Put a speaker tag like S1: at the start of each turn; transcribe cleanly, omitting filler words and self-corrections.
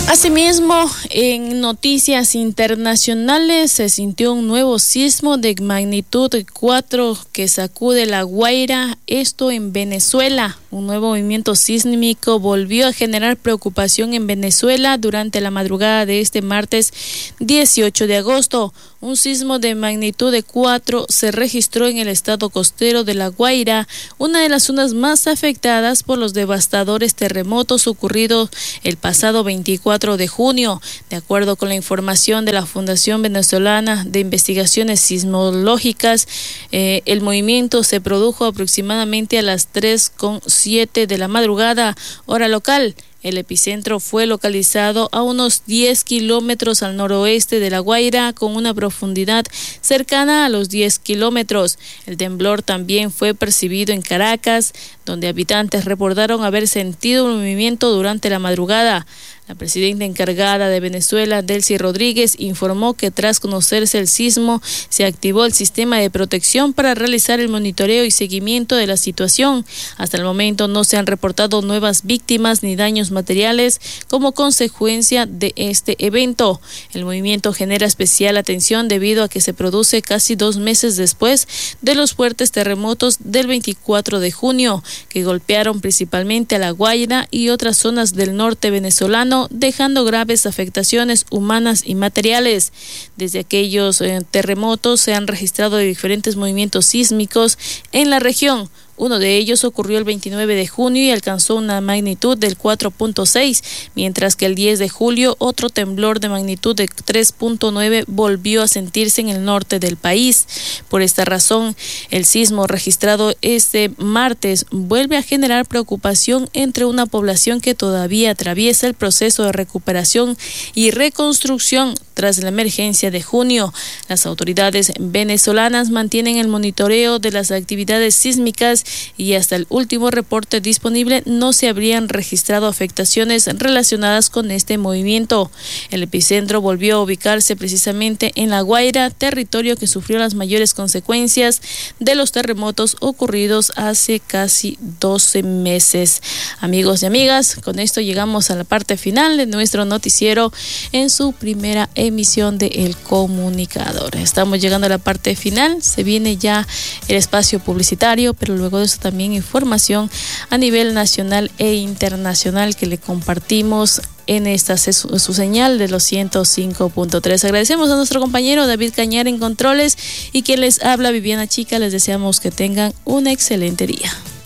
S1: Asimismo, en noticias internacionales se sintió un nuevo sismo de magnitud 4 que sacude La Guaira, esto en Venezuela. Un nuevo movimiento sísmico volvió a generar preocupación en Venezuela durante la madrugada de este martes 18 de agosto. Un sismo de magnitud de 4 se registró en el estado costero de La Guaira, una de las zonas más afectadas por los devastadores terremotos ocurridos el pasado 24 de junio. De acuerdo con la información de la Fundación Venezolana de Investigaciones Sismológicas, el movimiento se produjo aproximadamente a las 3:07 de la madrugada, hora local. El epicentro fue localizado a unos 10 kilómetros al noroeste de La Guaira, con una profundidad cercana a los 10 kilómetros. El temblor también fue percibido en Caracas, donde habitantes reportaron haber sentido un movimiento durante la madrugada. La presidenta encargada de Venezuela, Delcy Rodríguez, informó que tras conocerse el sismo, se activó el sistema de protección para realizar el monitoreo y seguimiento de la situación. Hasta el momento no se han reportado nuevas víctimas ni daños materiales como consecuencia de este evento. El movimiento genera especial atención debido a que se produce casi 2 meses después de los fuertes terremotos del 24 de junio, que golpearon principalmente a La Guaira y otras zonas del norte venezolano, dejando graves afectaciones humanas y materiales. Desde aquellos terremotos se han registrado diferentes movimientos sísmicos en la región. Uno de ellos ocurrió el 29 de junio y alcanzó una magnitud del 4.6, mientras que el 10 de julio otro temblor de magnitud de 3.9 volvió a sentirse en el norte del país. Por esta razón, el sismo registrado este martes vuelve a generar preocupación entre una población que todavía atraviesa el proceso de recuperación y reconstrucción tras la emergencia de junio. Las autoridades venezolanas mantienen el monitoreo de las actividades sísmicas y hasta el último reporte disponible no se habrían registrado afectaciones relacionadas con este movimiento. El epicentro volvió a ubicarse precisamente en La Guaira, territorio que sufrió las mayores consecuencias de los terremotos ocurridos hace casi 12 meses. Amigos y amigas, con esto llegamos a la parte final de nuestro noticiero en su primera emisión de El Comunicador. Estamos llegando a la parte final, se viene ya el espacio publicitario, pero luego de eso también información a nivel nacional e internacional que le compartimos en esta su señal de los 105.3. Agradecemos a nuestro compañero David Cañar en controles y quien les habla, Viviana Chica. Les deseamos que tengan un excelente día.